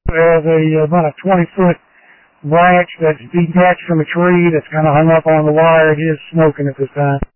There's about a 20-foot branch that's detached from a tree that's kind of hung up on the wire. It is smoking at this time.